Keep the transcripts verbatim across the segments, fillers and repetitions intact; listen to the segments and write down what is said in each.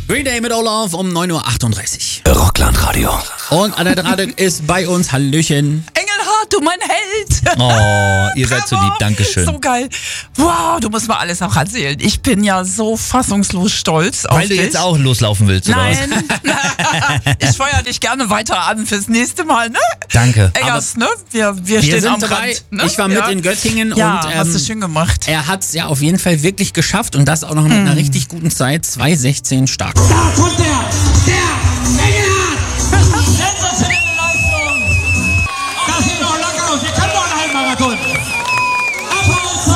Green Day mit Olaf um neun Uhr achtunddreißig. Rockland Radio. Und Annette Radek ist bei uns. Hallöchen. Engelhard, du mein Held. Oh, ihr seid so lieb, dankeschön. So geil. Wow, du musst mal alles auch erzählen. Ich bin ja so fassungslos stolz auf Weil du dich. jetzt auch loslaufen willst, oder was? Nein. Ich feuer dich gerne weiter an fürs nächste Mal, ne? Danke. Eggers, ne? Wir, wir, Wir stehen sind am dabei. Rand. Ne? Ich war mit ja. in Göttingen Ja, und hast du ähm, schön gemacht. er hat es ja auf jeden Fall wirklich geschafft und das auch noch mit einer richtig guten Zeit. zwei sechzehn stark. Da kommt der, der Engelhard! Sensationelle Leistung! Das sieht doch locker aus, ihr könnt doch einen Halbmarathon! Applaus!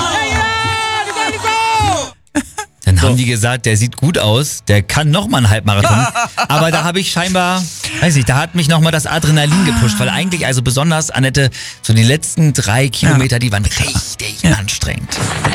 Dann haben die gesagt, der sieht gut aus, der kann nochmal einen Halbmarathon. Aber da habe ich scheinbar, weiß nicht, da hat mich nochmal das Adrenalin gepusht. Weil eigentlich, also besonders, Annette, so die letzten drei Kilometer, die waren richtig Ja. anstrengend.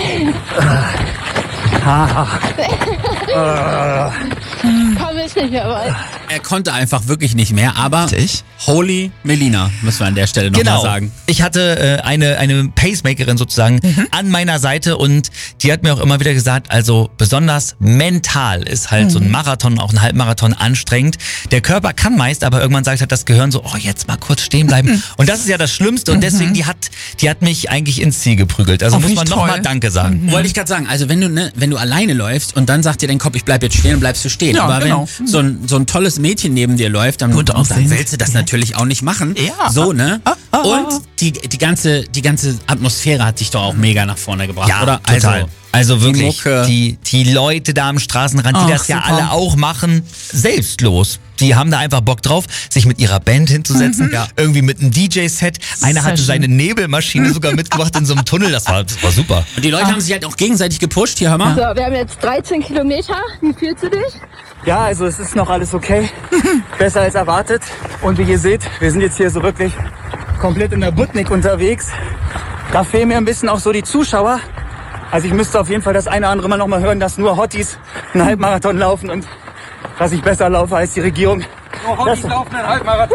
Komm ich nicht mehr weit. Er konnte einfach wirklich nicht mehr, aber Richtig. Holy Melina, müssen wir an der Stelle nochmal Genau. sagen. Ich hatte äh, eine, eine Pacemakerin sozusagen an meiner Seite und die hat mir auch immer wieder gesagt, also besonders mental ist halt so ein Marathon, auch ein Halbmarathon anstrengend. Der Körper kann meist, aber irgendwann sagt halt das Gehirn so, oh, jetzt mal kurz stehen bleiben. Und das ist ja das Schlimmste und deswegen, die hat, die hat mich eigentlich ins Ziel geprügelt. Also Oh, muss wie man toll. nochmal Danke sagen. Wollte ich gerade sagen, also wenn du ne, wenn du alleine läufst und dann sagt dir dein Kopf, ich bleib jetzt stehen, dann bleibst du stehen. Ja, Aber genau. wenn so ein, so ein tolles Mädchen neben dir läuft, dann, Gut dann aussehen. willst du das natürlich auch nicht machen. Ja. So, ne? Ah, ah, Und ah. die, die, ganze, die ganze Atmosphäre hat dich doch auch mega nach vorne gebracht, Ja, oder? total. Also, die wirklich, Mucke. die, die Leute da am Straßenrand, die Ach, das ja super. alle auch machen, selbstlos. Die haben da einfach Bock drauf, sich mit ihrer Band hinzusetzen, ja. irgendwie mit einem D J-Set. Einer Sehr hatte schön. seine Nebelmaschine sogar mitgebracht in so einem Tunnel, das war, das war super. Und die Leute haben sich halt auch gegenseitig gepusht. Hier, hör mal. So, wir haben jetzt dreizehn Kilometer. Wie fühlst du dich? Ja, also es ist noch alles okay. Besser als erwartet. Und wie ihr seht, wir sind jetzt hier so wirklich komplett in der Butnik unterwegs. Da fehlen mir ein bisschen auch so die Zuschauer. Also ich müsste auf jeden Fall das eine oder andere Mal noch mal hören, dass nur Hotties einen Halbmarathon laufen und dass ich besser laufe als die Regierung. Nur Hotties laufen einen Halbmarathon.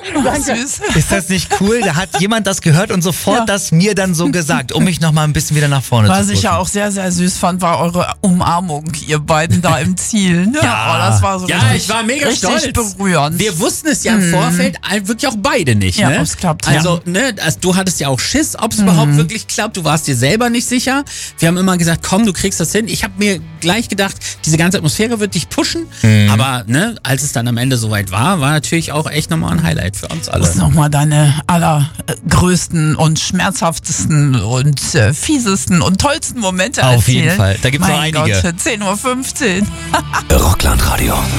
Süß. Ist das nicht cool? Da hat jemand das gehört und sofort Ja. das mir dann so gesagt, um mich noch mal ein bisschen wieder nach vorne Was zu ich pushen. ja auch sehr, sehr süß fand, war eure Umarmung, ihr beiden da im Ziel. Ne? Ja. Oh, das war so Ja, richtig, ich war mega richtig stolz. berührend. Wir wussten es ja im Vorfeld all- wirklich auch beide nicht, Ja, ne? ob's klappt, Also, ne, also du hattest ja auch Schiss, ob es überhaupt wirklich klappt. Du warst dir selber nicht sicher. Wir haben immer gesagt, komm, du kriegst das hin. Ich habe mir gleich gedacht, diese ganze Atmosphäre wird dich pushen. Aber ne, als es dann am Ende soweit war, war natürlich auch echt nochmal ein Highlight für uns alle. Du musst nochmal deine allergrößten und schmerzhaftesten und äh, fiesesten und tollsten Momente Auf erzählen. jeden Fall. Da gibt's noch mein einige. Gott, zehn Uhr fünfzehn. Rockland Radio.